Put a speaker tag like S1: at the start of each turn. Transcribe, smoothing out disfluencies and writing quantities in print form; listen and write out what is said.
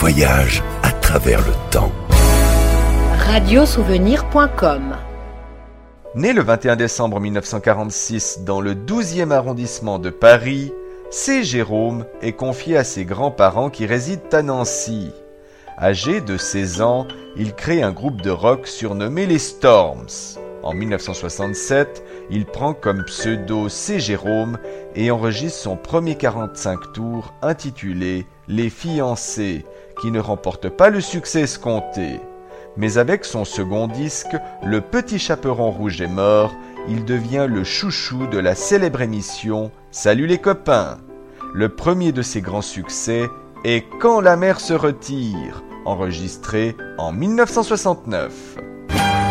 S1: voyage à travers le temps.
S2: Radiosouvenir.com.
S3: Né le 21 décembre 1946 dans le 12e arrondissement de Paris, C. Jérôme est confié à ses grands-parents qui résident à Nancy. Âgé de 16 ans, il crée un groupe de rock surnommé les Storms. En 1967, il prend comme pseudo C. Jérôme et enregistre son premier 45 tours intitulé « Les fiancés », qui ne remporte pas le succès escompté. Mais avec son second disque, Le Petit Chaperon Rouge est mort, il devient le chouchou de la célèbre émission Salut les copains. Le premier de ses grands succès est Quand la mer se retire, enregistré en 1969.